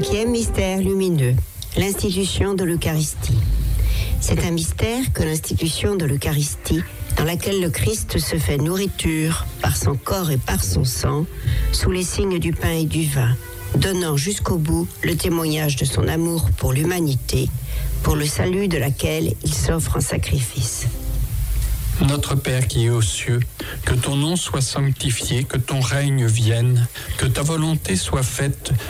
Cinquième mystère lumineux, l'institution de l'Eucharistie. C'est un mystère que l'institution de l'Eucharistie, dans laquelle le Christ se fait nourriture par son corps et par son sang, sous les signes du pain et du vin, donnant jusqu'au bout le témoignage de son amour pour l'humanité, pour le salut de laquelle il s'offre en sacrifice. Notre Père qui es aux cieux, que ton nom soit sanctifié, que ton règne vienne, que ta volonté soit faite